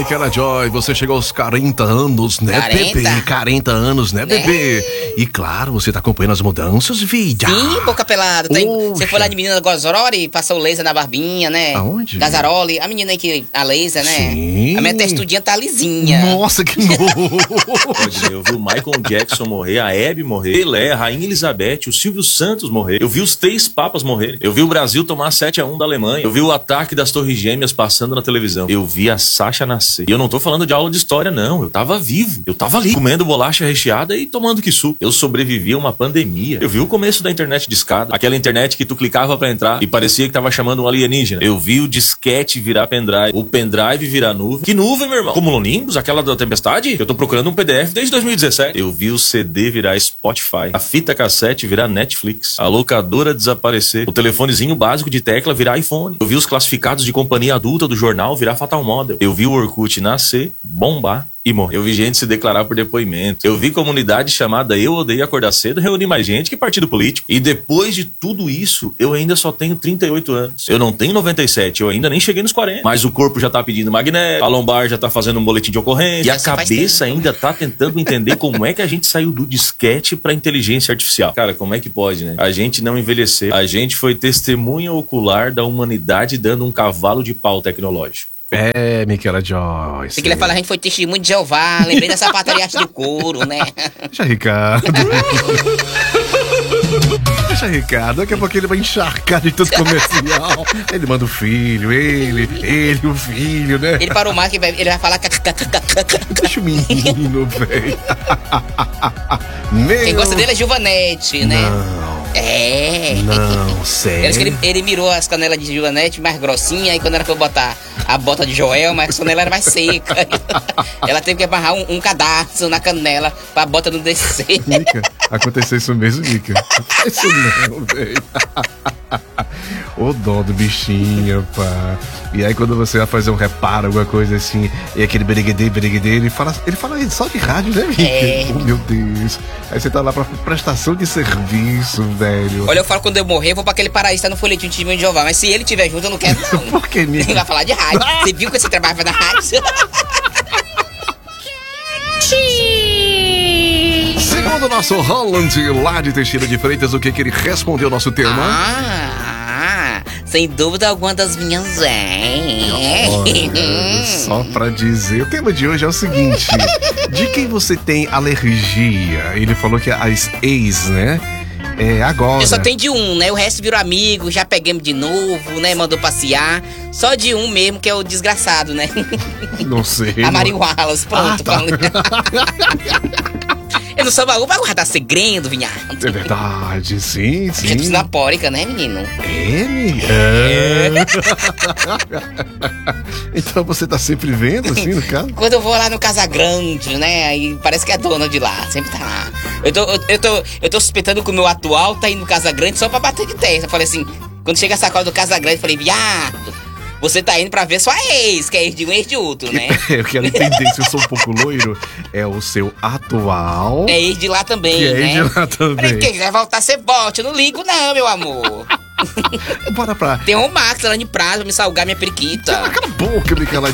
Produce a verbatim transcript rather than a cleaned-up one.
Micaela Joy, você chegou aos quarenta anos, né, quarenta? bebê? quarenta anos, né, bebê? É. E claro, você tá acompanhando as mudanças, vida. Sim, boca pelada. Tem, você foi lá de menina Gazaroli e passou laser na barbinha, né? Aonde? Gazaroli, a menina aí que a laser, né? Sim. A minha textudinha tá lisinha. Nossa, que nojo. Eu vi o Michael Jackson morrer, a Hebe morrer, Pelé, a Rainha Elizabeth, o Silvio Santos morrer. Eu vi os três papas morrerem. Eu vi o Brasil tomar sete a um da Alemanha. Eu vi o ataque das Torres Gêmeas passando na televisão. Eu vi a Sasha nascer. E eu não tô falando de aula de história, não. Eu tava vivo. Eu tava ali, comendo bolacha recheada e tomando quiçu. Eu sobrevivi a uma pandemia. Eu vi o começo da internet de escada. Aquela internet que tu clicava pra entrar e parecia que tava chamando um alienígena. Eu vi o disquete virar pendrive. O pendrive virar nuvem. Que nuvem, meu irmão? Cumulonimbus? Aquela da tempestade? Eu tô procurando um P D F desde dois mil e dezessete. Eu vi o C D virar Spotify. A fita cassete virar Netflix. A locadora desaparecer. O telefonezinho básico de tecla virar iPhone. Eu vi os classificados de companhia adulta do jornal virar Fatal Model. Eu vi o Orkut nascer, bombar e morrer. Eu vi gente se declarar por depoimento. Eu vi comunidade chamada Eu Odeio Acordar Cedo reunir mais gente que partido político. E depois de tudo isso, eu ainda só tenho trinta e oito anos. Eu não tenho noventa e sete, eu ainda nem cheguei nos quarenta. Mas o corpo já tá pedindo magnésia, a lombar já tá fazendo um boletim de ocorrência. E a cabeça ainda tá tentando entender como é que a gente saiu do disquete pra inteligência artificial. Cara, como é que pode, né? A gente não envelheceu. A gente foi testemunha ocular da humanidade dando um cavalo de pau tecnológico. É, Micaela Joy. Você queria falar, a gente foi testemunho de Jeová. Lembrei dessa sapataria do couro, né? Deixa Ricardo. Deixa Ricardo. Daqui a pouco ele vai encharcar de tanto comercial. Ele manda o filho, ele, ele, o filho, né? Ele parou mais que vai, ele vai falar. Deixa o menino, velho. Quem gosta dele é Giovanetti, né? Não. É. Não, sério. Ele, ele mirou as canelas de Giovanetti mais grossinha, aí quando era pra botar a bota de Joel, mas a canela era mais seca. Ela teve que amarrar um, um cadastro na canela pra bota não descer. Mica, aconteceu isso mesmo, Mica. Isso não, velho. O dó do bichinho, pá. E aí quando você vai fazer um reparo, alguma coisa assim, e aquele bereguedê, bereguedê, ele fala, ele fala só de rádio, né, Mica? É. Oh, meu Deus. Aí você tá lá pra prestação de serviço, velho. Olha, eu falo quando eu morrer, eu vou pra aquele paraíso, tá no folhetim de Testemunho de Jeová. Mas se ele tiver junto, eu não quero, não. Por que, Mica? Ele vai falar de rádio. Você viu que você trabalhava na rádio? Segundo o nosso Roland, lá de Teixeira de Freitas, o que que ele respondeu ao nosso tema? Ah, sem dúvida alguma das minhas é. Olha, só pra dizer, o tema de hoje é o seguinte: de quem você tem alergia? Ele falou que as ex, né? É, agora. Eu só tenho de um, né? O resto virou amigo, já peguemos de novo, né? Mandou passear. Só de um mesmo, que é o desgraçado, né? Não sei. A Mari Wallace, pronto. Ah, tá. Eu não sou baú pra guardar segredo, vinhado. É verdade, sim, sim. Gente sinapórica, né, menino? M? É. Então você tá sempre vendo, assim, no caso? Quando eu vou lá no Casagrande, né? Aí parece que é dona de lá, sempre tá lá. Eu tô, eu, eu tô, eu tô suspeitando que o meu atual tá indo no Casagrande só pra bater de testa. Eu falei assim, quando chega a sacola do Casagrande, eu falei, viado, você tá indo pra ver sua ex, que é ex de um, ex de outro, né? Eu quero entender, se eu sou um pouco loiro, é o seu atual. É ex de lá também, que é né? ex de lá também. Falei, quem quiser voltar, você volte. Eu não ligo não, meu amor. Bora pra... Tem um Max lá de prazo pra me salgar minha periquita. Cala a boca, Micaela